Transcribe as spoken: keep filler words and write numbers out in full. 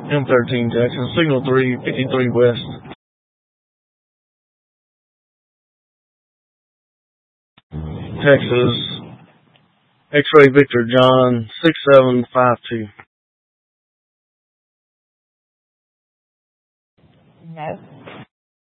M thirteen Jackson, signal three fifty-three West. Texas, X-ray Victor John, six seven five two. No.